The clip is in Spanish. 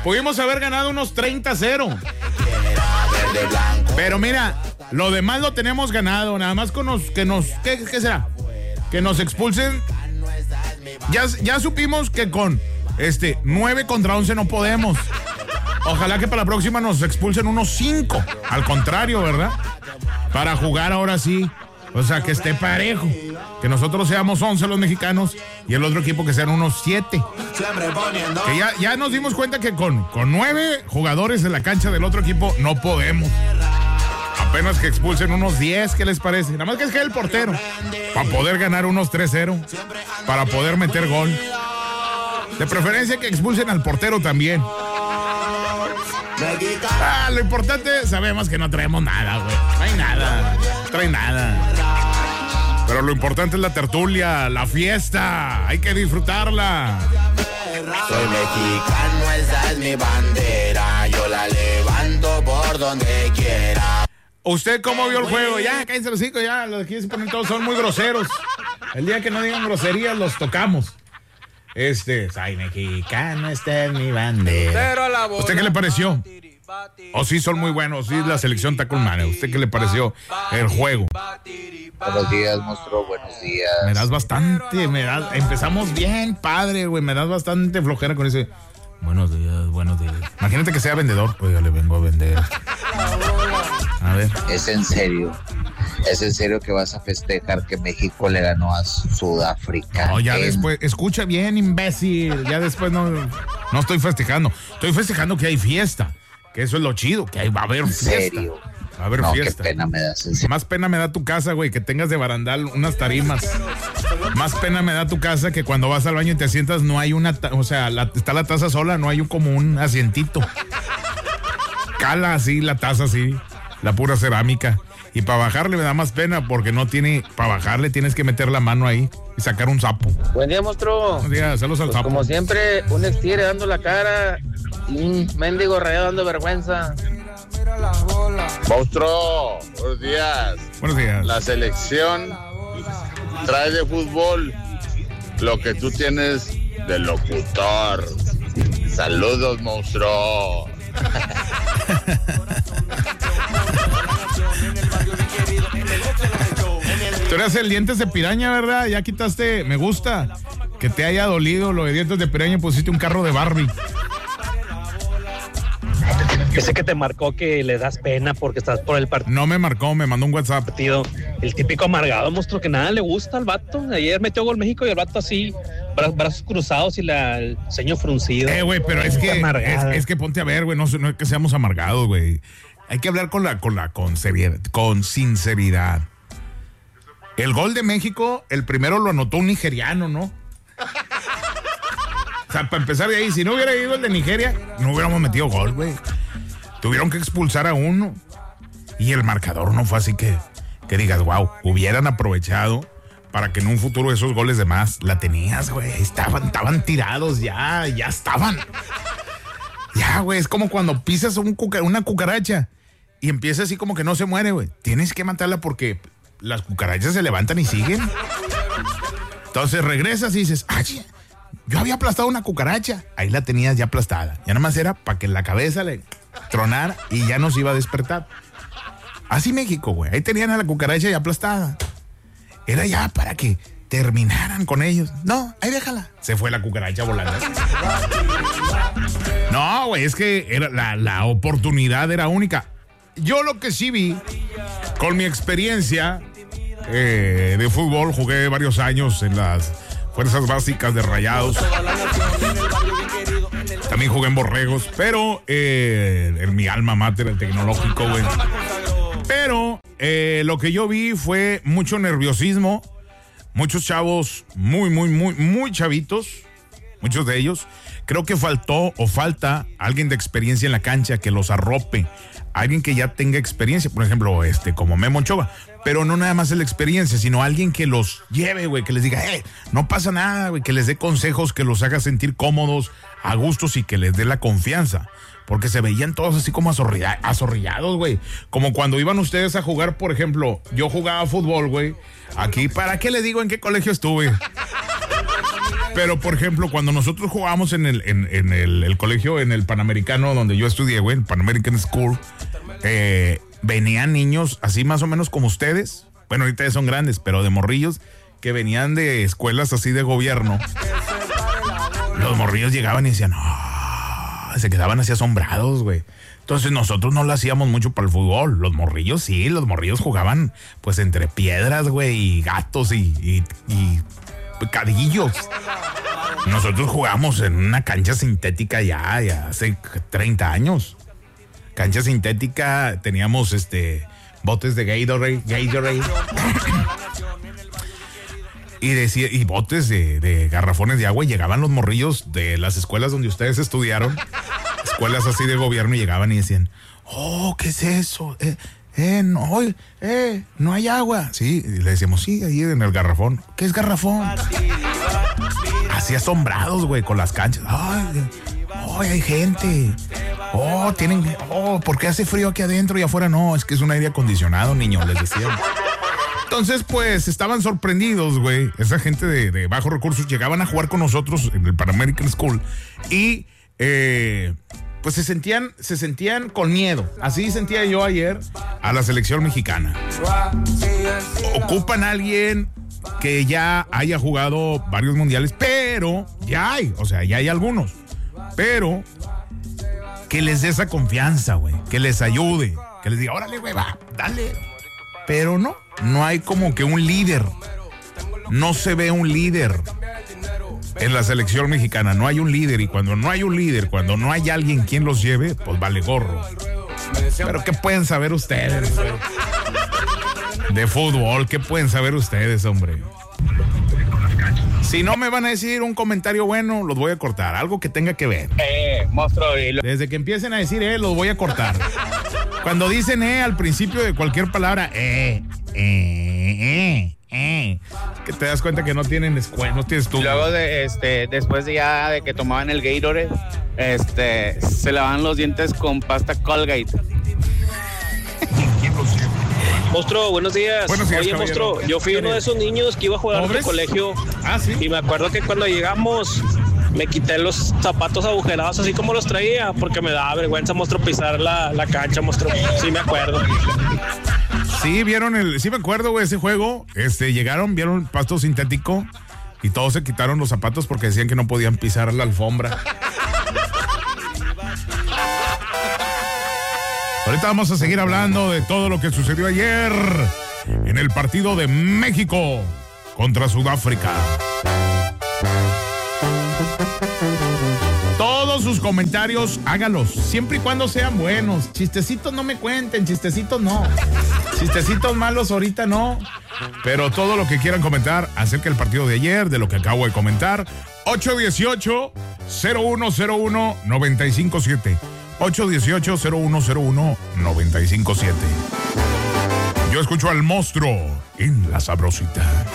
Pudimos haber ganado unos 30-0. Pero mira, lo demás lo tenemos ganado. Nada más con ¿qué será? Que nos expulsen. Ya supimos que con 9 contra 11 no podemos. Ojalá que para la próxima nos expulsen unos 5. Al contrario, ¿verdad? Para jugar ahora sí. O sea, que esté parejo. Que nosotros seamos 11 los mexicanos y el otro equipo que sean unos 7. Que ya nos dimos cuenta que con 9 jugadores en la cancha del otro equipo no podemos. Apenas que expulsen unos 10, ¿qué les parece? Nada más que es que el portero. Para poder ganar unos 3-0. Para poder meter gol. De preferencia que expulsen al portero también. Lo importante, sabemos que no traemos nada, güey. No hay nada. No trae nada. Pero lo importante es la tertulia, la fiesta. Hay que disfrutarla. Soy mexicano, esa es mi bandera. Yo la levanto por donde quiera. ¿Usted cómo vio el juego? Ya, cállense los hijos, ya. Los que se ponen todos son muy groseros. El día que no digan groserías, los tocamos. Soy mexicano, esta es mi bandera. ¿Usted qué le pareció? Sí, son muy buenos. Sí, la selección está con mano. ¿Usted qué le pareció el juego? Buenos días, monstruo. Buenos días. Me das bastante. Empezamos bien, padre, güey. Me das bastante flojera con ese. Buenos días, buenos días. Imagínate que sea vendedor. Oiga, le vengo a vender. A ver. ¿Es en serio que vas a festejar que México le ganó a Sudáfrica? No, ya después, escucha bien, imbécil. Ya después no estoy festejando. Estoy festejando que hay fiesta. Que eso es lo chido, que va a haber fiesta. ¿En serio? Va a haber fiesta. Qué pena me das. Más pena me da tu casa, güey, que tengas de barandal unas tarimas. Más pena me da tu casa que cuando vas al baño y te sientas no hay está la taza sola, no hay como un asientito. Cala así la taza así, la pura cerámica. Y para bajarle me da más pena porque no tiene, para bajarle tienes que meter la mano ahí y sacar un sapo. Buen día, monstruo. Buenos días, saludos al sapo. Como siempre, un extire dando la cara y un mendigo rayado dando vergüenza. Monstruo, buenos días. Buenos días. La selección trae de fútbol lo que tú tienes de locutor. Saludos, monstruo. Tú eres el dientes de piraña, ¿verdad? Ya quitaste, me gusta que te haya dolido lo de dientes de piraña y pusiste un carro de Barbie. Ese que te marcó que le das pena porque estás por el partido. No me marcó, me mandó un WhatsApp. El típico amargado, monstruo, que nada le gusta al vato. Ayer metió gol México y el vato así, brazos cruzados y el ceño fruncido. Güey, pero es que ponte a ver, güey, no es que seamos amargados, güey. Hay que hablar con sinceridad. El gol de México, el primero lo anotó un nigeriano, ¿no? O sea, para empezar de ahí, si no hubiera ido el de Nigeria, no hubiéramos metido gol, güey. Tuvieron que expulsar a uno. Y el marcador no fue así que digas, wow, hubieran aprovechado para que en un futuro esos goles de más la tenías, güey. Estaban tirados ya estaban. Ya, güey, es como cuando pisas una cucaracha y empieza así como que no se muere, güey. Tienes que matarla porque las cucarachas se levantan y siguen. Entonces regresas y dices, yo había aplastado una cucaracha. Ahí la tenías ya aplastada. Ya nada más era para que la cabeza le tronara y ya no se iba a despertar. Así México, güey. Ahí tenían a la cucaracha ya aplastada. Era ya para que terminaran con ellos. No, ahí déjala. Se fue la cucaracha volando. No, güey, es que era la oportunidad era única. Yo lo que sí vi, con mi experiencia de fútbol, jugué varios años en las fuerzas básicas de Rayados. También jugué en Borregos, pero en mi alma mater, el Tecnológico, güey. Pero lo que yo vi fue mucho nerviosismo, muchos chavos muy chavitos, muchos de ellos. Creo que falta alguien de experiencia en la cancha que los arrope, alguien que ya tenga experiencia, por ejemplo, como Memo Ochoa, pero no nada más es la experiencia, sino alguien que los lleve, güey, que les diga, no pasa nada, güey, que les dé consejos, que los haga sentir cómodos, a gustos y que les dé la confianza. Porque se veían todos así como azorrillados, güey. Como cuando iban ustedes a jugar, por ejemplo, yo jugaba fútbol, güey. Aquí, ¿para qué le digo en qué colegio estuve? Pero, por ejemplo, cuando nosotros jugábamos en el colegio, en el Panamericano, donde yo estudié, güey, el Pan American School, venían niños así más o menos como ustedes. Bueno, ahorita ya son grandes, pero de morrillos que venían de escuelas así de gobierno. Los morrillos llegaban y decían, se quedaban así asombrados, güey. Entonces nosotros no lo hacíamos mucho para el fútbol. Los morrillos sí, los morrillos jugaban pues entre piedras, güey, y gatos y cadillos. Nosotros jugamos en una cancha sintética ya hace 30 años. Cancha sintética, teníamos botes de Gatorade. Y botes de garrafones de agua, y llegaban los morrillos de las escuelas donde ustedes estudiaron, escuelas así de gobierno, y llegaban y decían, ¿qué es eso? No hay agua. Sí, y le decíamos, sí, ahí en el garrafón. ¿Qué es garrafón? Así asombrados, güey, con las canchas. Ay, hay gente. ¿Por qué hace frío aquí adentro y afuera no? Es que es un aire acondicionado, niño, les decían. Entonces, pues, estaban sorprendidos, güey. Esa gente de bajos recursos llegaban a jugar con nosotros en el Pan American School y, pues, se sentían con miedo. Así sentía yo ayer a la selección mexicana. Ocupan a alguien que ya haya jugado varios mundiales, pero ya hay algunos. Pero que les dé esa confianza, güey. Que les ayude. Que les diga, órale, güey, va, dale. Pero no hay como que un líder. No se ve un líder en la selección mexicana. No hay un líder. Y cuando no hay un líder, cuando no hay alguien quien los lleve, pues vale gorro. Pero ¿qué pueden saber ustedes, güey? De fútbol, ¿qué pueden saber ustedes, hombre? Si no me van a decir un comentario bueno, los voy a cortar. Algo que tenga que ver. Monstruo. Desde que empiecen a decir los voy a cortar. Cuando dicen al principio de cualquier palabra, que te das cuenta que no tienen escuela, no tienes tú. Luego después de que tomaban el Gatorade, se lavaban los dientes con pasta Colgate. Monstruo, buenos días. Buenos días, oye, caballero. monstruo, yo fui uno de esos niños que iba a jugar en el colegio. ¿Sí? Y me acuerdo que cuando llegamos me quité los zapatos agujerados así como los traía, porque me daba vergüenza, monstruo, pisar la cancha, monstruo. Sí me acuerdo. Sí, sí me acuerdo, güey, ese juego. Llegaron, vieron el pasto sintético y todos se quitaron los zapatos porque decían que no podían pisar la alfombra. Ahorita vamos a seguir hablando de todo lo que sucedió ayer en el partido de México contra Sudáfrica. Todos sus comentarios, hágalos, siempre y cuando sean buenos. Chistecitos no me cuenten, chistecitos no. Chistecitos malos ahorita no. Pero todo lo que quieran comentar acerca del partido de ayer, de lo que acabo de comentar, 818-0101-957. 818-0101-957. Yo escucho al monstruo en La Sabrosita.